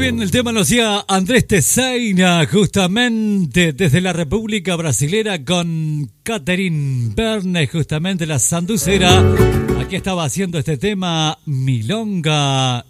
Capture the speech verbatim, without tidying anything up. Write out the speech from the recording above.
bien, el tema lo hacía Andrés Tezaina, justamente desde la República Brasilera, con Catherine Bernes, justamente la sanducera. Aquí estaba haciendo este tema Milonga